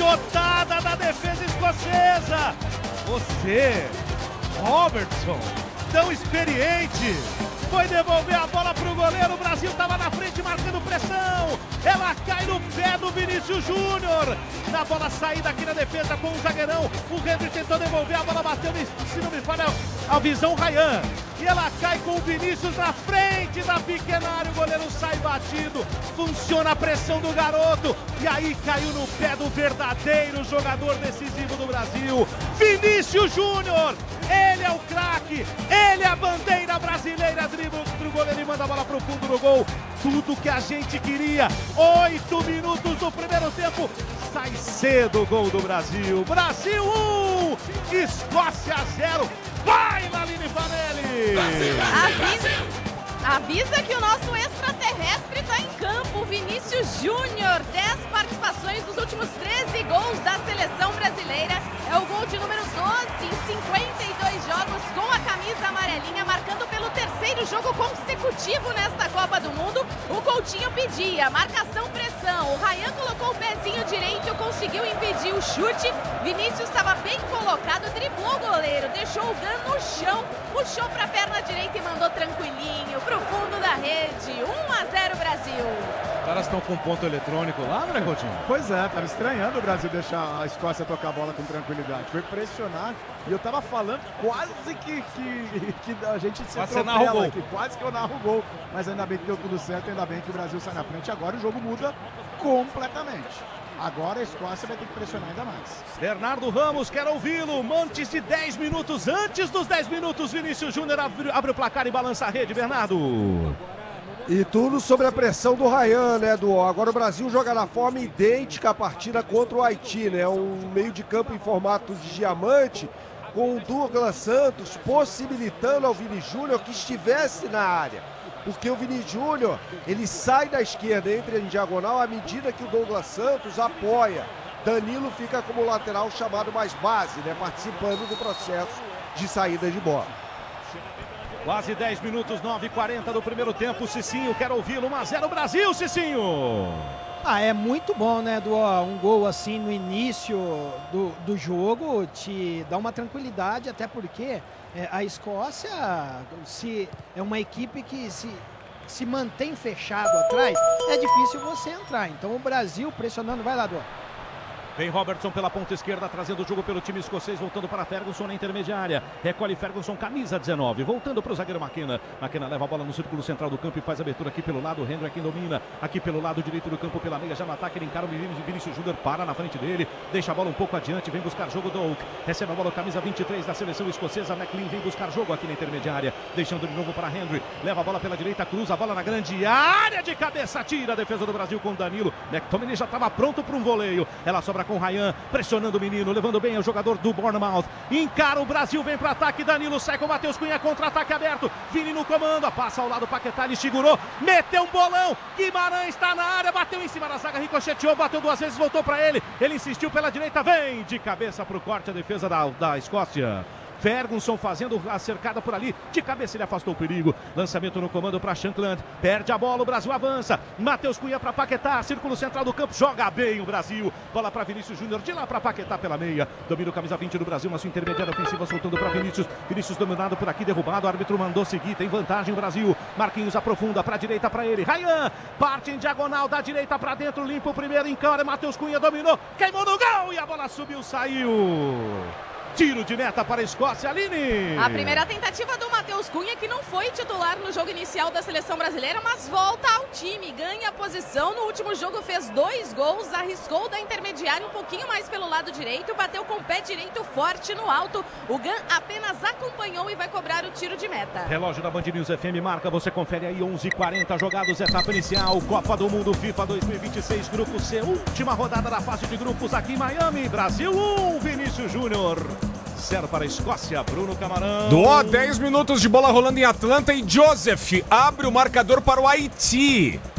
garotada da defesa escocesa. Você, Robertson, tão experiente, foi devolver a bola pro goleiro. O Brasil estava na frente marcando pressão. Ela cai no pé do Vinícius Júnior. Na bola saída aqui na defesa com o zagueirão. O Henry tentou devolver, a bola bateu, se não me falha a visão, Ryan. E ela cai com o Vinícius na frente da pequena área. O goleiro sai batido. Funciona a pressão do garoto. E aí caiu no pé do verdadeiro jogador decisivo do Brasil, Vinícius Júnior. Ele é o craque, ele é a bandeira brasileira. Dribla pro goleiro e manda a bola pro fundo do gol. Tudo que a gente queria. 8 minutos do primeiro tempo. Sai cedo o gol do Brasil. Brasil 1, Escócia 0. Vai, Laline Fanelli! Avisa que o nosso extraterrestre está em campo. Vinícius Júnior, 10 participações nos últimos 13 gols da seleção brasileira. É o gol de número 12 em 52 jogos com a camisa amarelinha, marcando pelo terceiro jogo consecutivo nesta Copa do Mundo. O Coutinho pedia marcação-pressão. O Ryan colocou o pezinho direito, conseguiu impedir o chute. Vinícius estava bem colocado, driblou o goleiro, deixou o Gan no chão, puxou para a perna direita e mandou tranquilinho pro fundo da rede. 1-0 Brasil. Os caras estão com ponto eletrônico lá, né, Coutinho? Pois é, tava estranhando o Brasil deixar a Escócia tocar a bola com tranquilidade. Foi pressionar e eu tava falando quase que a gente se atropela aqui. Quase que eu narro o gol. Mas ainda bem que deu tudo certo, ainda bem que o Brasil sai na frente. Agora o jogo muda completamente. Agora a Escócia vai ter que pressionar ainda mais. Bernardo Ramos, quer ouvi-lo. Antes de 10 minutos, antes dos 10 minutos, Vinícius Júnior abre o placar e balança a rede, Bernardo. E tudo sobre a pressão do Ryan, né, Edu? Agora o Brasil joga na forma idêntica à partida contra o Haiti, né? Um meio de campo em formato de diamante, com o Douglas Santos possibilitando ao Vini Júnior que estivesse na área. Porque o Vini Júnior, ele sai da esquerda, entra em diagonal à medida que o Douglas Santos apoia. Danilo fica como lateral chamado mais base, né? Participando do processo de saída de bola. Quase 10 minutos, 9h40 do primeiro tempo. Cicinho, quero ouvi-lo. 1-0 Brasil, Cicinho. É muito bom, né, Edu? Um gol assim no início do jogo te dá uma tranquilidade, até porque a Escócia é uma equipe que se mantém fechado atrás, é difícil você entrar. Então o Brasil pressionando, vai lá, Edu. Vem Robertson pela ponta esquerda, trazendo o jogo pelo time escocês, voltando para Ferguson na intermediária. Recolhe Ferguson, camisa 19, voltando para o zagueiro McKenna. McKenna leva a bola no círculo central do campo e faz a abertura aqui pelo lado. O Henry quem domina, aqui pelo lado direito do campo, pela meia, já no ataque, ele encara o Vinícius Júnior, para na frente dele, deixa a bola um pouco adiante, vem buscar jogo do Oak. Recebe a bola, camisa 23 da seleção escocesa, McLean vem buscar jogo aqui na intermediária, deixando de novo para Henry, leva a bola pela direita, cruza a bola na grande área, de cabeça, tira a defesa do Brasil com Danilo. McTominay já estava pronto para um voleio, ela sobra com Ryan, pressionando o menino, levando bem o jogador do Bournemouth, encara o Brasil, vem para ataque, Danilo sai com o Matheus Cunha, contra-ataque aberto, Vini no comando, passa ao lado, Paquetá, ele segurou, meteu um bolão, Guimarães está na área, bateu em cima da zaga, ricocheteou, bateu duas vezes, voltou para ele insistiu pela direita, vem de cabeça para o corte a defesa da Escócia. Ferguson fazendo a cercada por ali, de cabeça ele afastou o perigo, lançamento no comando para Shankland, perde a bola, o Brasil avança, Matheus Cunha para Paquetá, círculo central do campo, joga bem o Brasil, bola para Vinícius Júnior, de lá para Paquetá pela meia, domina o camisa 20 do Brasil, na sua intermediária ofensiva, soltando para Vinícius dominado por aqui, derrubado, o árbitro mandou seguir, tem vantagem o Brasil, Marquinhos aprofunda para a direita para ele, Ryan, parte em diagonal, da direita para dentro, limpa o primeiro, encara, Matheus Cunha dominou, queimou no gol e a bola subiu, saiu. Tiro de meta para a Escócia, Aline. A primeira tentativa do Matheus Cunha, que não foi titular no jogo inicial da seleção brasileira, mas volta ao time, ganha a posição. No último jogo fez 2 gols, arriscou da intermediária um pouquinho mais pelo lado direito, bateu com o pé direito forte no alto. O Gan apenas acompanhou e vai cobrar o tiro de meta. Relógio da Band News FM marca, você confere aí 11h40 jogados, etapa inicial, Copa do Mundo FIFA 2026, Grupo C, última rodada da fase de grupos aqui em Miami. Brasil 1, Vinícius Júnior. 0 para a Escócia, Bruno Camarão. 10 minutos de bola rolando em Atlanta e Joseph abre o marcador para o Haiti.